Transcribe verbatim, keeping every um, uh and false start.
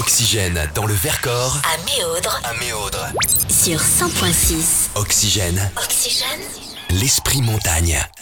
Oxygène dans le Vercors, À Méaudre, à Méaudre. sur cent point six. Oxygène, Oxygène. l'esprit montagne.